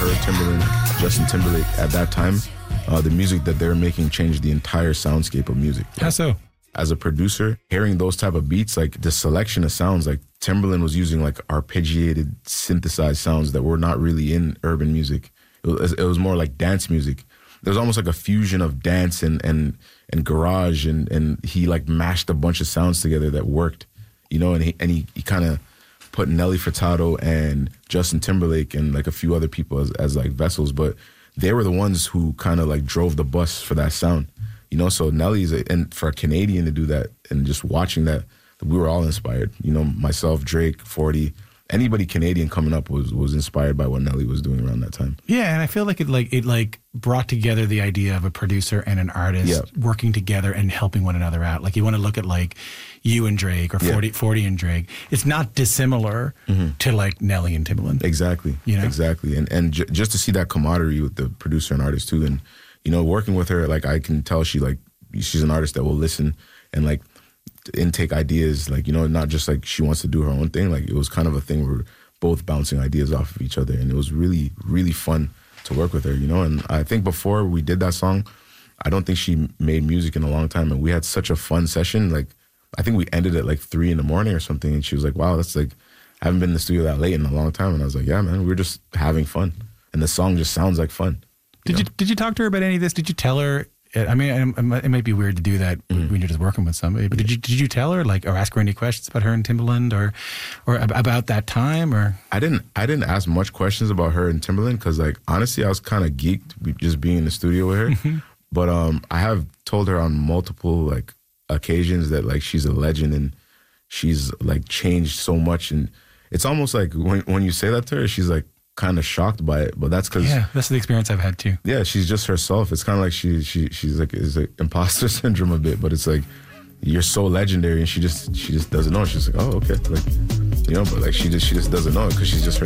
her, Timbaland, Justin Timberlake, at that time, the music that they were making changed the entire soundscape of music. How so? As a producer, hearing those type of beats, like the selection of sounds, like Timbaland was using like arpeggiated, synthesized sounds that were not really in urban music. It was more like dance music. There was almost like a fusion of dance and garage, and he like mashed a bunch of sounds together that worked, you know. And he kind of put Nelly Furtado and Justin Timberlake and like a few other people as like vessels, but they were the ones who kind of like drove the bus for that sound. You know, so and for a Canadian to do that and just watching that, we were all inspired. You know, myself, Drake, 40, anybody Canadian coming up was inspired by what Nelly was doing around that time. Yeah, and I feel like it brought together the idea of a producer and an artist working together and helping one another out. Like you want to look at like you and Drake or 40 and Drake. It's not dissimilar to like Nelly and Timbaland. Exactly. You know? Exactly. And just to see that camaraderie with the producer and artist too, and you know, working with her, like I can tell she's an artist that will listen and like intake ideas, like, you know, not just like she wants to do her own thing. Like it was kind of a thing where we're both bouncing ideas off of each other, and it was really, really fun to work with her, you know. And I think before we did that song, I don't think she made music in a long time, and we had such a fun session. Like I think we ended at like 3 a.m. or something, and she was like, wow, that's like, I haven't been in the studio that late in a long time. And I was like, yeah, man, we're just having fun, and the song just sounds like fun. Did you talk to her about any of this? Did you tell her? I mean, it might be weird to do that when you're just working with somebody, but did you tell her, like, or ask her any questions about her and Timbaland or about that time? Or I didn't ask much questions about her and Timbaland because, like, honestly, I was kind of geeked just being in the studio with her. But I have told her on multiple like occasions that like she's a legend and she's like changed so much, and it's almost like when you say that to her, she's like kind of shocked by it, but that's because that's the experience I've had too. Yeah, she's just herself. It's kind of like she's like is like imposter syndrome a bit, but it's like you're so legendary, and she just doesn't know. She's like, oh, okay, like, you know, but like she just doesn't know it because she's just her.